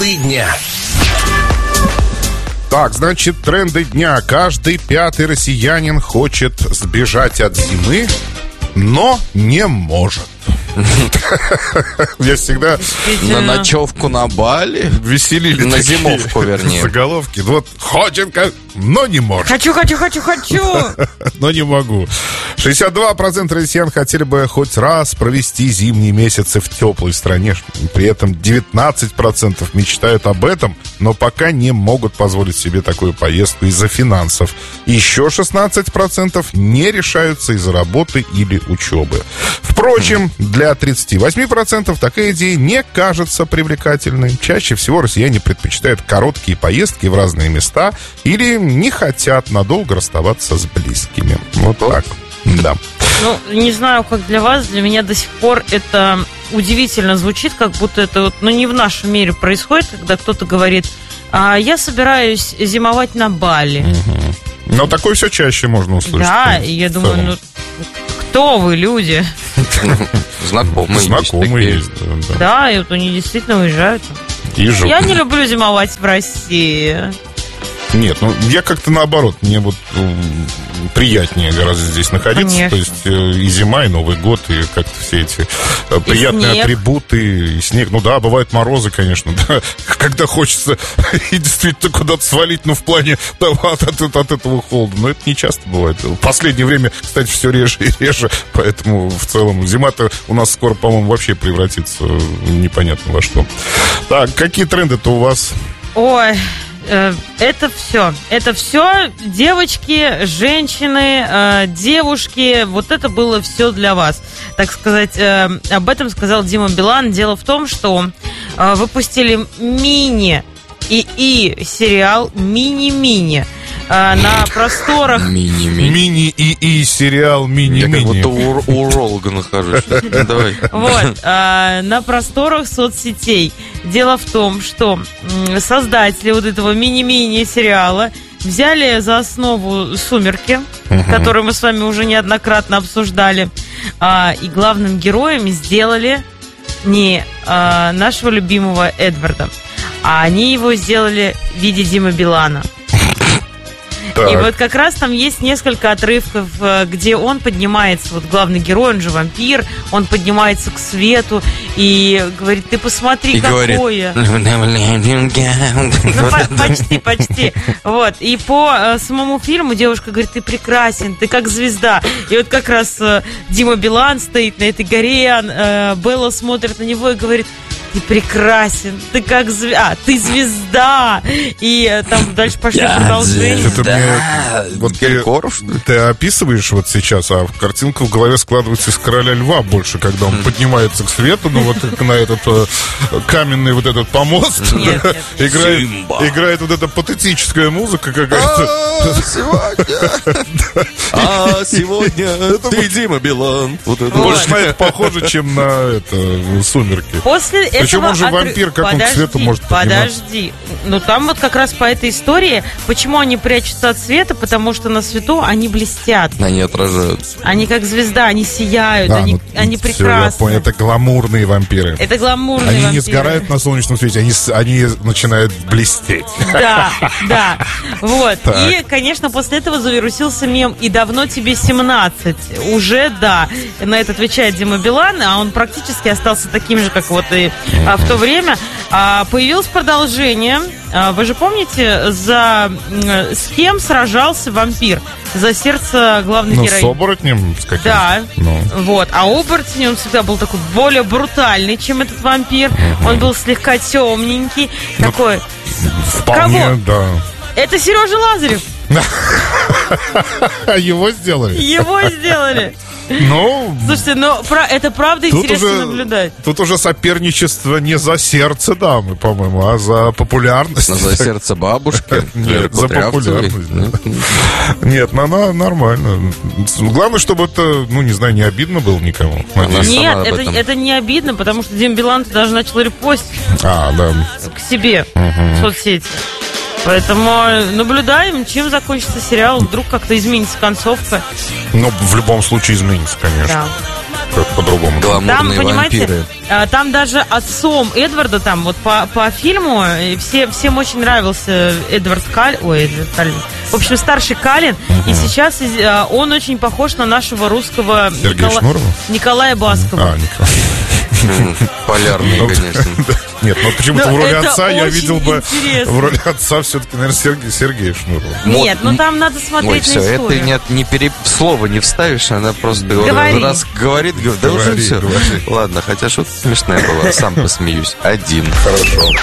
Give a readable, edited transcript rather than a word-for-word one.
Тренды дня. Так, значит, тренды дня. Каждый пятый россиянин хочет сбежать от зимы, но не может. Я всегда... На ночевку на Бали? Веселили на такие зимовку, вернее. Заголовки. Вот хочет, но не может. Хочу. Но не могу. 62% россиян хотели бы хоть раз провести зимние месяцы в теплой стране. При этом 19% мечтают об этом, но пока не могут позволить себе такую поездку из-за финансов. Еще 16% не решаются из-за работы или учебы. Впрочем, для 38% такая идея не кажется привлекательной. Чаще всего россияне предпочитают короткие поездки в разные места или не хотят надолго расставаться с близкими. Вот так. Да. Ну, не знаю, как для вас, для меня до сих пор это удивительно звучит, как будто это вот, не в нашем мире происходит, когда кто-то говорит: я собираюсь зимовать на Бали. Угу. Но такое все чаще можно услышать. Да, и я думаю, кто вы, люди? Знакомые есть. Да, и вот они действительно уезжают. Я не люблю зимовать в России. Нет, я как-то наоборот, мне вот приятнее гораздо здесь находиться. Конечно. То есть и зима, и Новый год, и как-то все эти приятные снег. Атрибуты, и снег. Ну да, бывают морозы, конечно, да, когда хочется и действительно куда-то свалить, в плане от этого холода. Но это не часто бывает. В последнее время, кстати, все реже и реже, поэтому в целом зима-то у нас скоро, по-моему, вообще превратится непонятно во что. Так, какие тренды-то у вас? Ой... Это все девочки, женщины, девушки, вот это было все для вас. Так сказать, об этом сказал Дима Билан. Дело в том, что выпустили мини-сериал «Мини-мини» на просторах... Мини-и сериал «Мини-мини». Я как будто у уролога нахожусь. Давай. Вот, на просторах соцсетей. Дело в том, что создатели вот этого мини-мини сериала взяли за основу «Сумерки», которые мы с вами уже неоднократно обсуждали, и главным героем сделали не нашего любимого Эдварда, а они его сделали в виде Димы Билана. Так. И вот как раз там есть несколько отрывков, где он поднимается, вот главный герой, он же вампир, он поднимается к свету и говорит: ты посмотри, и какое. Почти. Вот. И по самому фильму девушка говорит: ты прекрасен, ты как звезда. И вот как раз Дима Билан стоит на этой горе, Белла смотрит на него и говорит: ты прекрасен, ты как звезда, ты звезда. И там дальше пошли продолжение. Ты описываешь вот сейчас, а картинка в голове складывается из «Короля льва» больше, когда он поднимается к свету, на этот каменный вот этот помост, играет вот эта патетическая музыка какая-то. Сегодня ты Дима Билан. Больше на это похоже, чем на «Сумерки». После Причем он же вампир, как он к свету может подниматься? Подожди. Там вот как раз по этой истории, почему они прячутся от света, потому что на свету они блестят. Они отражаются. Они как звезда, они сияют, они прекрасны. Я понял, это гламурные вампиры. Это гламурные вампиры. Они не сгорают на солнечном свете, они начинают блестеть. Да. Вот. И, конечно, после этого завирусился мем «И давно тебе 17». Уже, да. На это отвечает Дима Билан, а он практически остался таким же, как вот и в то время. Появилось продолжение. Вы же помните, с кем сражался вампир? За сердце главной героини. С оборотнем? С каким? Да. Вот. А оборотень, он всегда был такой более брутальный, чем этот вампир. Он был слегка темненький. Такой. Вполне, кого? Да. Это Сережа Лазарев. Его сделали? Его сделали. Слушайте, это правда интересно наблюдать. Тут уже соперничество не за сердце дамы, по-моему, а за популярность. За сердце бабушки. Нет, за популярность. Нет, она нормально. Главное, чтобы это, не обидно было никому. Нет, это не обидно, потому что Дима Билан даже начал репостить к себе в соцсети. Поэтому наблюдаем, чем закончится сериал. Вдруг как-то изменится концовка. В любом случае изменится, конечно. Да. как по-другому. Там, Гламурные понимаете, вампиры. там даже отцом Эдварда, там вот по фильму, всем очень нравился Эдвард Каллен. В общем, старший Каллен. И сейчас он очень похож на нашего русского Николая Баскова. Николай. Полярные, конечно. Нет, ну почему-то в роли отца я видел бы интересно. в роли отца все-таки, наверное, Сергея Шнурова. Нет, ну там надо смотреть на все, историю. это не слово не вставишь, она просто Говори. раз говорит, да уже все. Ладно, хотя шутка смешная была, сам посмеюсь. 1. Хорошо.